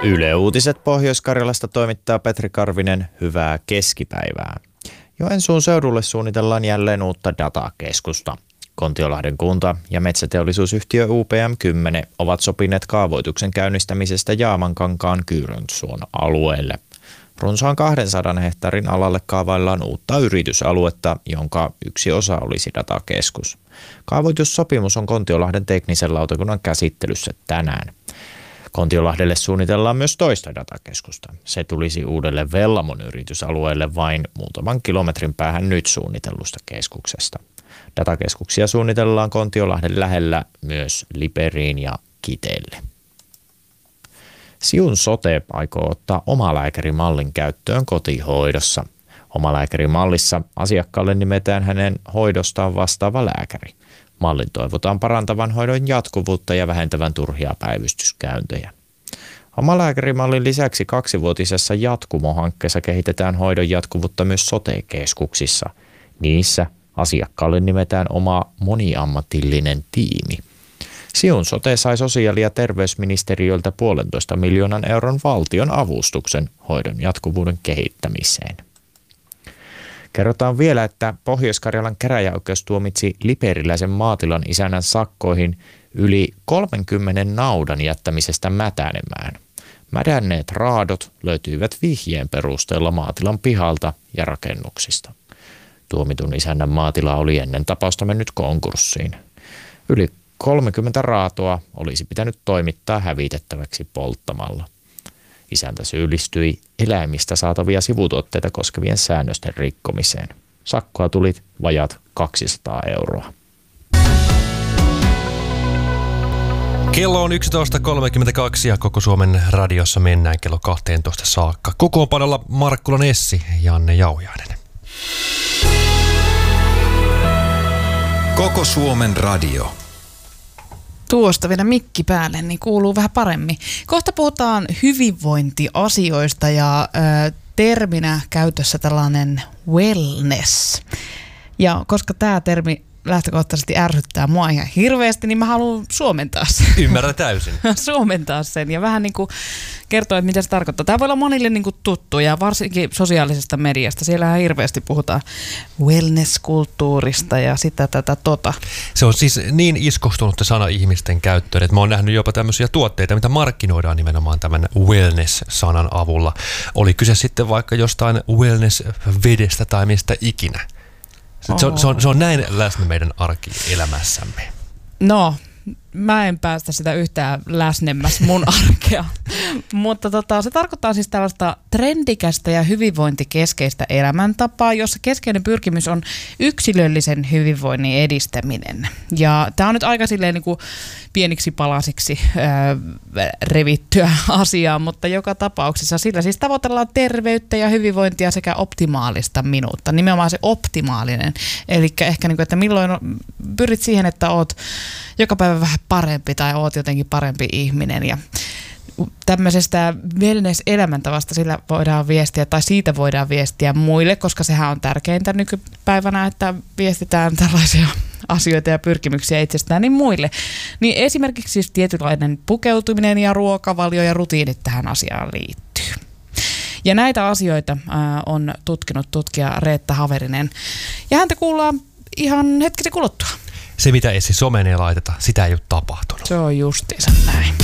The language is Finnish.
Yle Uutiset Pohjois-Karjalasta toimittaa Petri Karvinen. Hyvää keskipäivää. Joensuun seudulle suunnitellaan jälleen uutta datakeskusta. Kontiolahden kunta ja metsäteollisuusyhtiö UPM10 ovat sopineet kaavoituksen käynnistämisestä Jaamankankaan Kyyrönsuon alueelle. Runsaan 200 hehtaarin alalle kaavaillaan uutta yritysaluetta, jonka yksi osa olisi datakeskus. Kaavoitussopimus on Kontiolahden teknisen lautakunnan käsittelyssä tänään. Kontiolahdelle suunnitellaan myös toista datakeskusta. Se tulisi uudelle Vellamon yritysalueelle vain muutaman kilometrin päähän nyt suunnitellusta keskuksesta. Datakeskuksia suunnitellaan Kontiolahden lähellä myös Liperiin ja Kiteelle. Siun sote aikoo ottaa omalääkärimallin käyttöön kotihoidossa. Omalääkärimallissa asiakkaalle nimetään hänen hoidostaan vastaava lääkäri. Mallin toivotaan parantavan hoidon jatkuvuutta ja vähentävän turhia päivystyskäyntejä. Omalääkärimallin lisäksi 2-vuotisessa jatkumohankkeessa kehitetään hoidon jatkuvuutta myös sote-keskuksissa. Niissä asiakkaalle nimetään oma moniammatillinen tiimi. Siun sote sai sosiaali- ja terveysministeriöltä 1,5 miljoonan euron valtion avustuksen hoidon jatkuvuuden kehittämiseen. Kerrotaan vielä, että Pohjois-Karjalan käräjäoikeus tuomitsi liperiläisen maatilan isännän sakkoihin yli 30 naudan jättämisestä mätänemään. Mädänneet raadot löytyivät vihjeen perusteella maatilan pihalta ja rakennuksista. Tuomitun isännän maatila oli ennen tapausta mennyt konkurssiin. Yli 30 raatoa olisi pitänyt toimittaa hävitettäväksi polttamalla. Isäntä syyllistyi eläimistä saatavia sivutuotteita koskevien säännösten rikkomiseen. Sakkoa tuli vajat 200 euroa. Kello on 11.32 ja koko Suomen radiossa mennään kello 12 saakka. Kokoonpanolla Markkulan Essi ja Janne Jauhiainen. Koko Suomen radio. Tuosta vielä mikki päälle, niin kuuluu vähän paremmin. Kohta puhutaan hyvinvointiasioista ja terminä käytössä tällainen wellness. Ja koska tämä termi lähtökohtaisesti ärsyttää mua ihan hirveästi, niin mä haluan suomentaa sen. Ymmärrän täysin. Suomentaa sen ja vähän niin kuin kertoa, että mitä se tarkoittaa. Tämä voi olla monille niin kuin tuttu ja varsinkin sosiaalisesta mediasta. Siellähän hirveästi puhutaan wellness-kulttuurista ja sitä tätä tota. Se on siis niin iskostunut sana ihmisten käyttöön, että mä oon nähnyt jopa tämmöisiä tuotteita, mitä markkinoidaan nimenomaan tämän wellness-sanan avulla. Oli kyse sitten vaikka jostain wellness-vedestä tai mistä ikinä. Se on näin läsnä meidän arkielämässämme. No, mä en päästä sitä yhtään läsnemmäs mun arkea. Mutta se tarkoittaa siis tällaista trendikästä ja hyvinvointikeskeistä elämäntapaa, jossa keskeinen pyrkimys on yksilöllisen hyvinvoinnin edistäminen. Ja tää on nyt aika silleen niin kuin pieniksi palasiksi revittyä asiaa, mutta joka tapauksessa sillä siis tavoitellaan terveyttä ja hyvinvointia sekä optimaalista minuutta. Nimenomaan se optimaalinen. Eli ehkä niin kuin, että milloin pyrit siihen, että oot joka päivä vähän parempi tai oot jotenkin parempi ihminen ja tämmöisestä wellness-elämäntavasta sillä voidaan viestiä tai siitä voidaan viestiä muille, koska sehän on tärkeintä nykypäivänä, että viestitään tällaisia asioita ja pyrkimyksiä itsestään niin muille. Niin esimerkiksi siis tietynlainen pukeutuminen ja ruokavalio ja rutiinit tähän asiaan liittyy. Ja näitä asioita on tutkinut tutkija Reetta Haverinen ja häntä kuullaan ihan hetkisen kuluttua. Se, mitä Essi someen ei laiteta, sitä ei ole tapahtunut. Se on justiinsa näin.